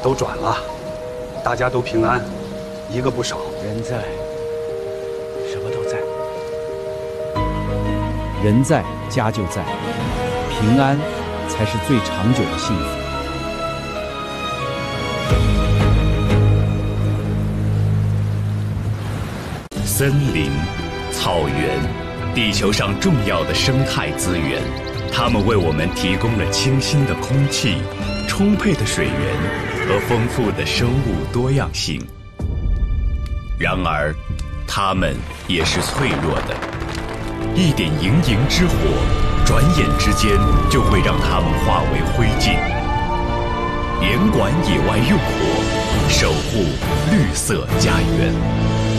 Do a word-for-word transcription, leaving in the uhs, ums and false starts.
都转了，大家都平安，一个不少。 人在，什么都在。 人在，家就在，平安才是最长久的幸福。 森林、草原，地球上重要的生态资源，它们为我们提供了清新的空气、充沛的水源和丰富的生物多样性。然而，它们也是脆弱的，一点营营之火，转眼之间就会让它们化为灰烬。严管野外用火，守护绿色家园。